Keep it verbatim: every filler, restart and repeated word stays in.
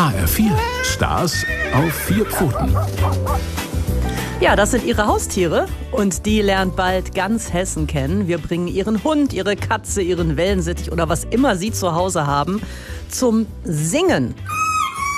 H R vier. Stars auf vier Pfoten. Ja, das sind ihre Haustiere und die lernt bald ganz Hessen kennen. Wir bringen ihren Hund, ihre Katze, ihren Wellensittich oder was immer sie zu Hause haben zum Singen.